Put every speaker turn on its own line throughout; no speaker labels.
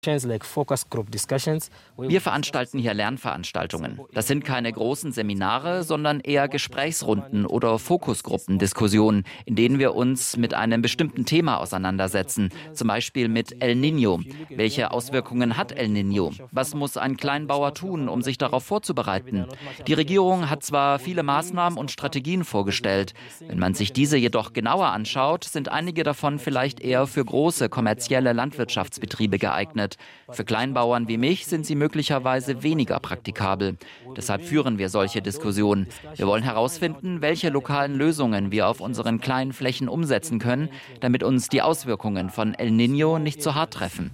Wir veranstalten hier Lernveranstaltungen. Das sind keine großen Seminare, sondern eher Gesprächsrunden oder Fokusgruppendiskussionen, in denen wir uns mit einem bestimmten Thema auseinandersetzen. Zum Beispiel mit El Niño. Welche Auswirkungen hat El Niño? Was muss ein Kleinbauer tun, um sich darauf vorzubereiten? Die Regierung hat zwar viele Maßnahmen und Strategien vorgestellt. Wenn man sich diese jedoch genauer anschaut, sind einige davon vielleicht eher für große kommerzielle Landwirtschaftsbetriebe geeignet. Für Kleinbauern wie mich sind sie möglicherweise weniger praktikabel. Deshalb führen wir solche Diskussionen. Wir wollen herausfinden, welche lokalen Lösungen wir auf unseren kleinen Flächen umsetzen können, damit uns die Auswirkungen von El Niño nicht so hart treffen.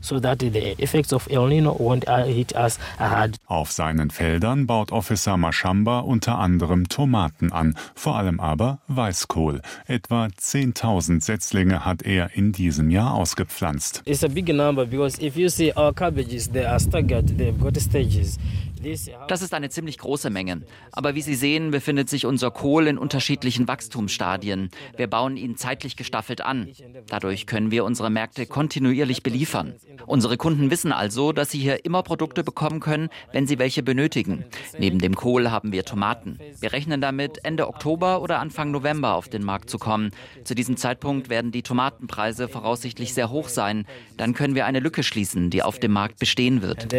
Auf seinen Feldern baut Officer Mashamba unter anderem Tomaten an, vor allem aber Weißkohl. Etwa 10.000 Setzlinge hat er in diesem Jahr ausgepflanzt.
Das ist eine ziemlich große Menge. Aber wie Sie sehen, befindet sich unser Kohl in unterschiedlichen Wachstumsstadien. Wir bauen ihn zeitlich gestaffelt an. Dadurch können wir unsere Märkte kontinuierlich beliefern. Unsere Kunden wissen also, dass sie hier immer Produkte bekommen können, wenn sie welche benötigen. Neben dem Kohl haben wir Tomaten. Wir rechnen damit, Ende Oktober oder Anfang November auf den Markt zu kommen. Zu diesem Zeitpunkt werden die Tomatenpreise voraussichtlich sehr hoch sein. Dann können wir eine Lücke schließen, die auf dem Markt bestehen wird.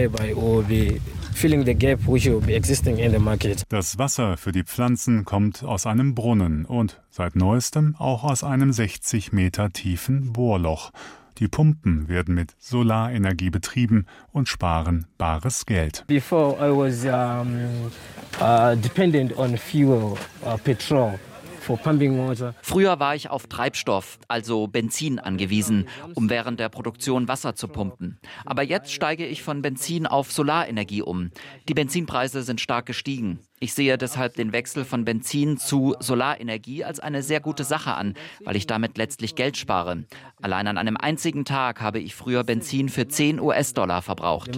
Das Wasser für die Pflanzen kommt aus einem Brunnen und seit neuestem auch aus einem 60 Meter tiefen Bohrloch. Die Pumpen werden mit Solarenergie betrieben und sparen bares Geld.
Before I was dependent on fuel, petrol.
Früher war ich auf Treibstoff, also Benzin, angewiesen, um während der Produktion Wasser zu pumpen. Aber jetzt steige ich von Benzin auf Solarenergie um. Die Benzinpreise sind stark gestiegen. Ich sehe deshalb den Wechsel von Benzin zu Solarenergie als eine sehr gute Sache an, weil ich damit letztlich Geld spare. Allein an einem einzigen Tag habe ich früher Benzin für 10 US-Dollar verbraucht.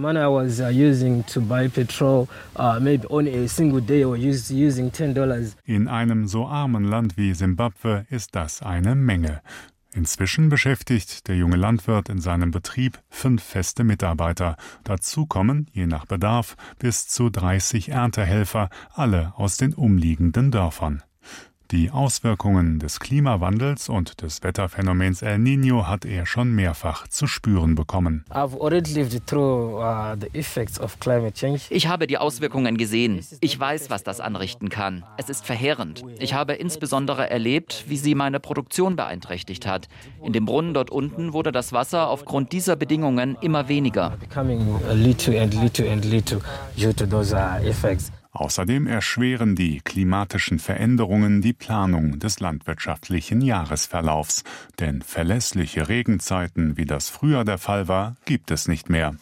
In einem so armen Land wie Simbabwe ist das eine Menge. Inzwischen beschäftigt der junge Landwirt in seinem Betrieb 5 feste Mitarbeiter. Dazu kommen, je nach Bedarf, bis zu 30 Erntehelfer, alle aus den umliegenden Dörfern. Die Auswirkungen des Klimawandels und des Wetterphänomens El Niño hat er schon mehrfach zu spüren bekommen.
Ich habe die Auswirkungen gesehen. Ich weiß, was das anrichten kann. Es ist verheerend. Ich habe insbesondere erlebt, wie sie meine Produktion beeinträchtigt hat. In dem Brunnen dort unten wurde das Wasser aufgrund dieser Bedingungen immer weniger.
Außerdem erschweren die klimatischen Veränderungen die Planung des landwirtschaftlichen Jahresverlaufs. Denn verlässliche Regenzeiten, wie das früher der Fall war, gibt es nicht mehr.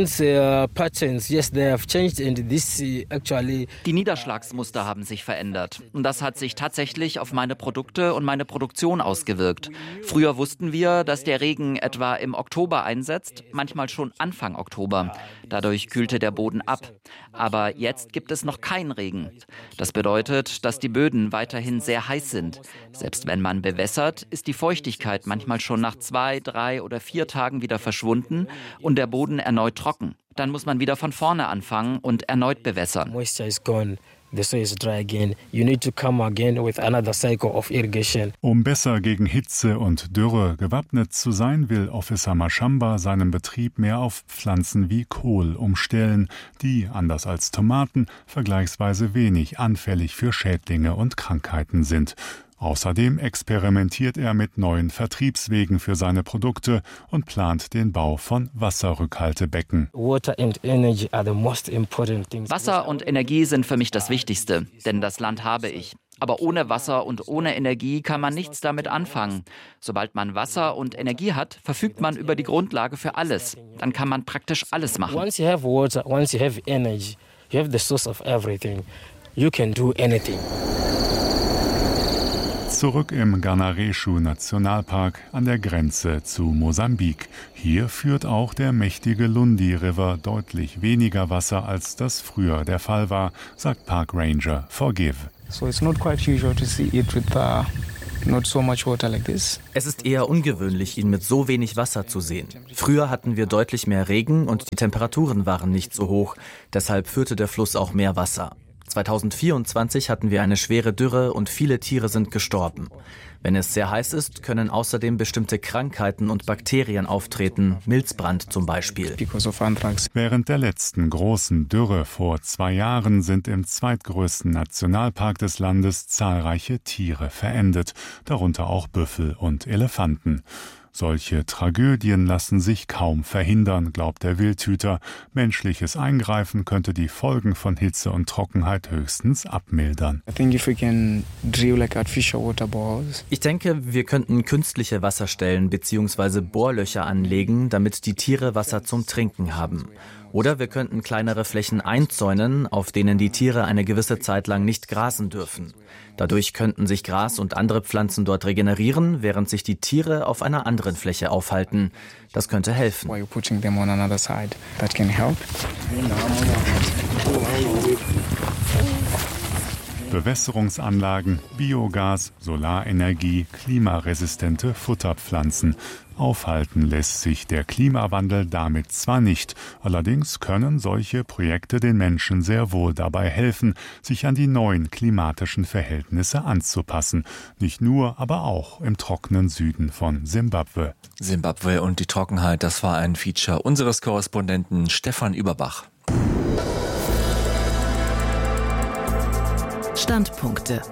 Die Niederschlagsmuster haben sich verändert. Und das hat sich tatsächlich auf meine Produkte und meine Produktion ausgewirkt. Früher wussten wir, dass der Regen etwa im Oktober einsetzt, manchmal schon Anfang Oktober. Dadurch kühlte der Boden ab. Aber jetzt gibt es noch keinen Regen. Das bedeutet, dass die Böden weiterhin sehr heiß sind. Selbst wenn man bewässert, ist die Feuchtigkeit manchmal schon nach 2, 3 oder 4 Tagen wieder verschwunden und der Boden erneut trocken. Dann muss man wieder von vorne anfangen und erneut bewässern.
Um besser gegen Hitze und Dürre gewappnet zu sein, will Officer Mashamba seinen Betrieb mehr auf Pflanzen wie Kohl umstellen, die, anders als Tomaten, vergleichsweise wenig anfällig für Schädlinge und Krankheiten sind. Außerdem experimentiert er mit neuen Vertriebswegen für seine Produkte und plant den Bau von Wasserrückhaltebecken.
Wasser und Energie sind für mich das Wichtigste, denn das Land habe ich. Aber ohne Wasser und ohne Energie kann man nichts damit anfangen. Sobald man Wasser und Energie hat, verfügt man über die Grundlage für alles. Dann kann man praktisch alles machen.
Once you have water, once you have energy, you have the source of everything. You can do anything.
Zurück im Ganareshu-Nationalpark an der Grenze zu Mosambik. Hier führt auch der mächtige Lundi River deutlich weniger Wasser, als das früher der Fall war, sagt Park Ranger Forgive.
So it's not quite usual to see it with not so much water like this.
Es ist eher ungewöhnlich, ihn mit so wenig Wasser zu sehen. Früher hatten wir deutlich mehr Regen und die Temperaturen waren nicht so hoch. Deshalb führte der Fluss auch mehr Wasser. 2024 hatten wir eine schwere Dürre und viele Tiere sind gestorben. Wenn es sehr heiß ist, können außerdem bestimmte Krankheiten und Bakterien auftreten, Milzbrand zum Beispiel.
Während der letzten großen Dürre vor 2 Jahren sind im zweitgrößten Nationalpark des Landes zahlreiche Tiere verendet, darunter auch Büffel und Elefanten. Solche Tragödien lassen sich kaum verhindern, glaubt der Wildhüter. Menschliches Eingreifen könnte die Folgen von Hitze und Trockenheit höchstens abmildern.
Ich denke, wir könnten künstliche Wasserstellen bzw. Bohrlöcher anlegen, damit die Tiere Wasser zum Trinken haben. Oder wir könnten kleinere Flächen einzäunen, auf denen die Tiere eine gewisse Zeit lang nicht grasen dürfen. Dadurch könnten sich Gras und andere Pflanzen dort regenerieren, während sich die Tiere auf einer anderen Fläche aufhalten. Das könnte helfen.
Bewässerungsanlagen, Biogas, Solarenergie, klimaresistente Futterpflanzen. Aufhalten lässt sich der Klimawandel damit zwar nicht, allerdings können solche Projekte den Menschen sehr wohl dabei helfen, sich an die neuen klimatischen Verhältnisse anzupassen. Nicht nur, aber auch im trockenen Süden von Simbabwe.
Simbabwe und die Trockenheit, das war ein Feature unseres Korrespondenten Stefan Überbach.
Standpunkte.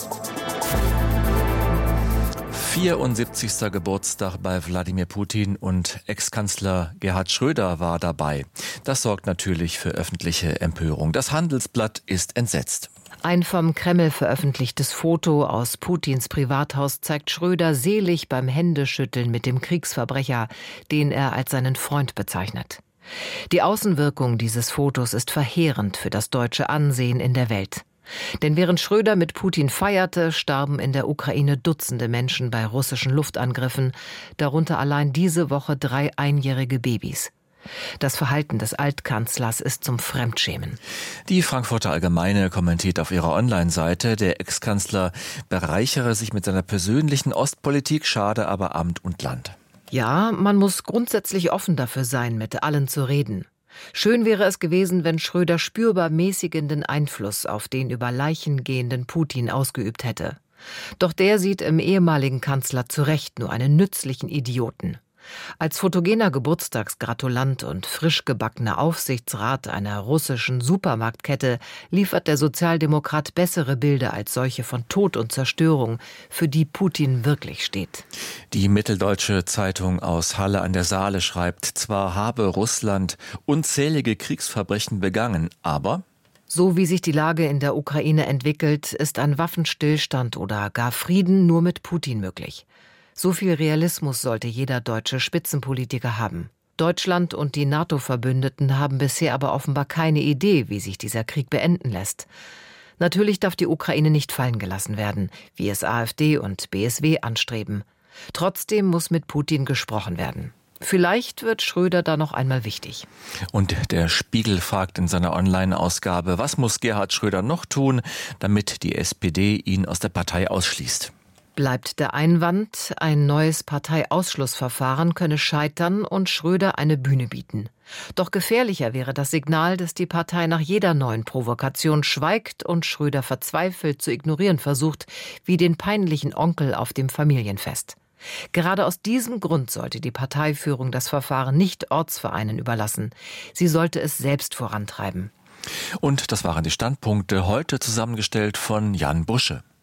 74. Geburtstag bei Wladimir Putin und Ex-Kanzler Gerhard Schröder war dabei. Das sorgt natürlich für öffentliche Empörung. Das Handelsblatt ist entsetzt.
Ein vom Kreml veröffentlichtes Foto aus Putins Privathaus zeigt Schröder selig beim Händeschütteln mit dem Kriegsverbrecher, den er als seinen Freund bezeichnet. Die Außenwirkung dieses Fotos ist verheerend für das deutsche Ansehen in der Welt. Denn während Schröder mit Putin feierte, starben in der Ukraine Dutzende Menschen bei russischen Luftangriffen, darunter allein diese Woche 3 einjährige Babys. Das Verhalten des Altkanzlers ist zum Fremdschämen.
Die Frankfurter Allgemeine kommentiert auf ihrer Online-Seite, der Ex-Kanzler bereichere sich mit seiner persönlichen Ostpolitik, schade aber Amt und Land.
Ja, man muss grundsätzlich offen dafür sein, mit allen zu reden. Schön wäre es gewesen, wenn Schröder spürbar mäßigenden Einfluss auf den über Leichen gehenden Putin ausgeübt hätte. Doch der sieht im ehemaligen Kanzler zu Recht nur einen nützlichen Idioten. Als fotogener Geburtstagsgratulant und frisch gebackener Aufsichtsrat einer russischen Supermarktkette liefert der Sozialdemokrat bessere Bilder als solche von Tod und Zerstörung, für die Putin wirklich steht.
Die Mitteldeutsche Zeitung aus Halle an der Saale schreibt, zwar habe Russland unzählige Kriegsverbrechen begangen, aber
so wie sich die Lage in der Ukraine entwickelt, ist ein Waffenstillstand oder gar Frieden nur mit Putin möglich. So viel Realismus sollte jeder deutsche Spitzenpolitiker haben. Deutschland und die NATO-Verbündeten haben bisher aber offenbar keine Idee, wie sich dieser Krieg beenden lässt. Natürlich darf die Ukraine nicht fallen gelassen werden, wie es AfD und BSW anstreben. Trotzdem muss mit Putin gesprochen werden. Vielleicht wird Schröder da noch einmal wichtig.
Und der Spiegel fragt in seiner Online-Ausgabe, was muss Gerhard Schröder noch tun, damit die SPD ihn aus der Partei ausschließt?
Bleibt der Einwand, ein neues Parteiausschlussverfahren könne scheitern und Schröder eine Bühne bieten. Doch gefährlicher wäre das Signal, dass die Partei nach jeder neuen Provokation schweigt und Schröder verzweifelt zu ignorieren versucht, wie den peinlichen Onkel auf dem Familienfest. Gerade aus diesem Grund sollte die Parteiführung das Verfahren nicht Ortsvereinen überlassen. Sie sollte es selbst vorantreiben.
Und das waren die Standpunkte, heute zusammengestellt von Jan Busche.